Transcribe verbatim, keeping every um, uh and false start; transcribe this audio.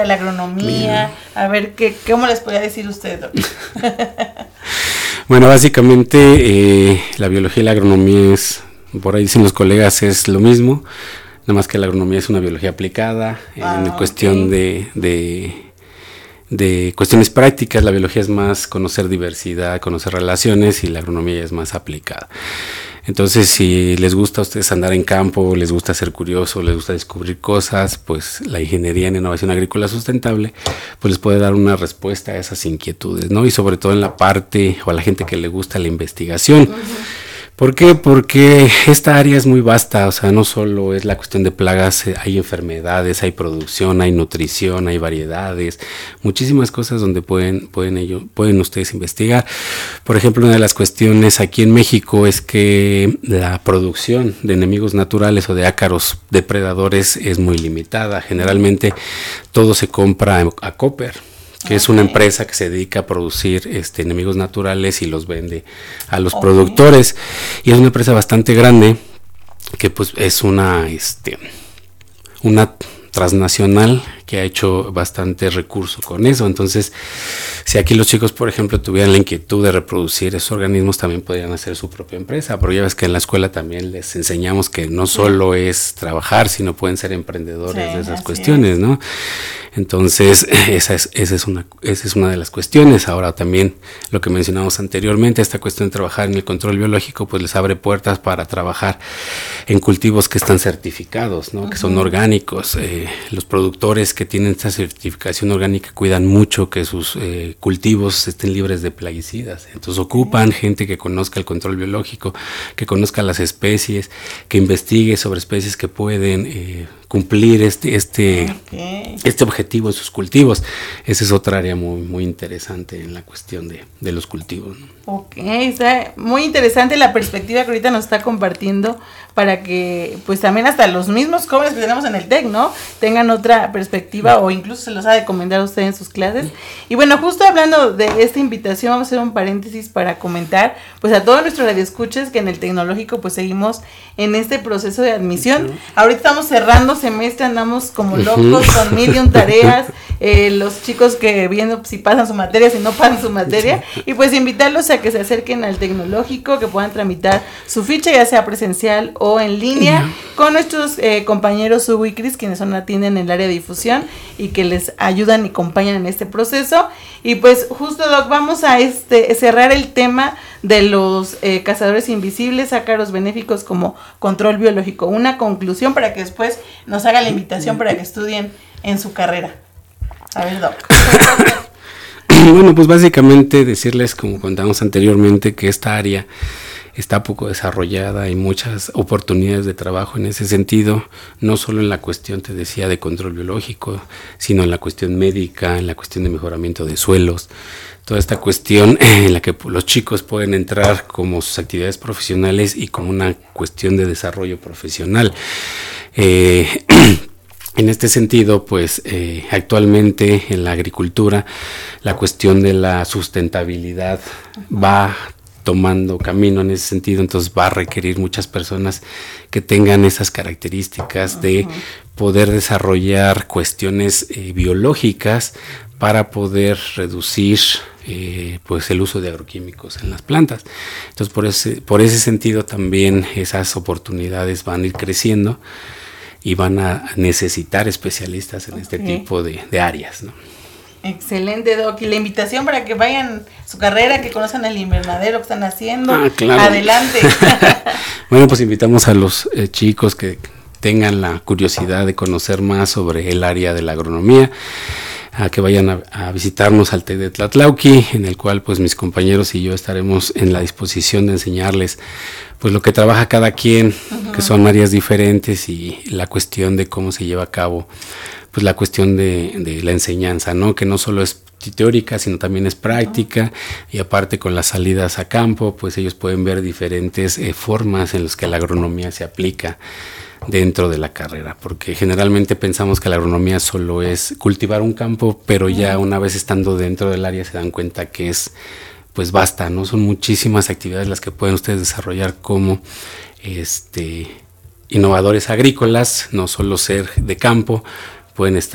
la agronomía? Bien. A ver, ¿qué, ¿cómo les podría decir usted, doctor? Bueno, básicamente eh, la biología y la agronomía es, por ahí dicen los colegas, es lo mismo, nada más que la agronomía es una biología aplicada ah, en okay. cuestión de, de, de cuestiones prácticas. La biología es más conocer diversidad, conocer relaciones, y la agronomía es más aplicada. Entonces, si les gusta a ustedes andar en campo, les gusta ser curiosos, les gusta descubrir cosas, pues la ingeniería en innovación agrícola sustentable pues les puede dar una respuesta a esas inquietudes, ¿no? Y sobre todo en la parte, o a la gente que le gusta la investigación. Uh-huh. ¿Por qué? Porque esta área es muy vasta, o sea, no solo es la cuestión de plagas, hay enfermedades, hay producción, hay nutrición, hay variedades, muchísimas cosas donde pueden, pueden, ello, pueden ustedes investigar. Por ejemplo, una de las cuestiones aquí en México es que la producción de enemigos naturales o de ácaros depredadores es muy limitada. Generalmente todo se compra a Cooper, que okay. es una empresa que se dedica a producir este, enemigos naturales y los vende a los okay. productores, y es una empresa bastante grande que pues es una este una transnacional que ha hecho bastante recurso con eso. Entonces, si aquí los chicos, por ejemplo, tuvieran la inquietud de reproducir esos organismos, también podrían hacer su propia empresa, porque ya ves que en la escuela también les enseñamos que no solo es trabajar, sino pueden ser emprendedores sí, de esas cuestiones, es. ¿no? Entonces, esa es, esa es una, esa es una de las cuestiones. Ahora también, lo que mencionamos anteriormente, esta cuestión de trabajar en el control biológico, pues les abre puertas para trabajar en cultivos que están certificados, ¿no? Uh-huh. Que son orgánicos. Eh, los productores que tienen esta certificación orgánica cuidan mucho que sus eh, cultivos estén libres de plaguicidas. Entonces ocupan gente que conozca el control biológico, que conozca las especies, que investigue sobre especies que pueden eh, cumplir este este okay. este objetivo en sus cultivos. Esa es otra área muy muy interesante en la cuestión de, de los cultivos, ¿no? Ok, está muy interesante la perspectiva que ahorita nos está compartiendo, para que pues también hasta los mismos jóvenes que tenemos en el TEC, ¿no?, tengan otra perspectiva, o incluso se los ha de comentar a usted en sus clases. Y bueno, justo hablando de esta invitación, vamos a hacer un paréntesis para comentar pues a todos nuestros radioescuchas que en el Tecnológico pues seguimos en este proceso de admisión. Uh-huh. Ahorita estamos cerrando semestre, andamos como locos uh-huh. con mil y un tareas, eh, los chicos que viendo si pasan su materia, si no pasan su materia, y pues invitarlos a que se acerquen al Tecnológico, que puedan tramitar su ficha, ya sea presencial o en línea, uh-huh. con nuestros eh, compañeros Hugo y Cris, quienes son atienden en el área de difusión y que les ayudan y acompañan en este proceso. Y pues justo, Doc, vamos a este cerrar el tema de los eh, cazadores invisibles, ácaros benéficos como control biológico. Una conclusión para que después nos haga la invitación para que estudien en su carrera. A ver, Doc. Bueno, pues básicamente decirles, como contamos anteriormente, que esta área está poco desarrollada, hay muchas oportunidades de trabajo en ese sentido, no solo en la cuestión, te decía, de control biológico, sino en la cuestión médica, en la cuestión de mejoramiento de suelos, toda esta cuestión en la que los chicos pueden entrar como sus actividades profesionales y como una cuestión de desarrollo profesional. Eh, En este sentido, pues eh, actualmente en la agricultura la cuestión de la sustentabilidad va tomando camino en ese sentido, entonces va a requerir muchas personas que tengan esas características de poder desarrollar cuestiones eh, biológicas para poder reducir eh, pues el uso de agroquímicos en las plantas. Entonces por ese, por ese sentido también esas oportunidades van a ir creciendo y van a necesitar especialistas en okay. este tipo de, de áreas, ¿no? Excelente, Doc. Y la invitación para que vayan a su carrera, que conozcan el invernadero que están haciendo. Ah, claro. Adelante. Bueno, pues invitamos a los eh, chicos que tengan la curiosidad de conocer más sobre el área de la agronomía, a que vayan a, a visitarnos al TEC de Tlatlauqui, en el cual pues mis compañeros y yo estaremos en la disposición de enseñarles pues lo que trabaja cada quien, uh-huh. que son áreas diferentes, y la cuestión de cómo se lleva a cabo pues la cuestión de, de la enseñanza, ¿no? Que no solo es teórica, sino también es práctica, uh-huh. y aparte con las salidas a campo, pues ellos pueden ver diferentes eh, formas en las que la agronomía se aplica dentro de la carrera, porque generalmente pensamos que la agronomía solo es cultivar un campo, pero ya una vez estando dentro del área se dan cuenta que es pues basta, ¿no? Son muchísimas actividades las que pueden ustedes desarrollar como este innovadores agrícolas, no solo ser de campo, pueden estar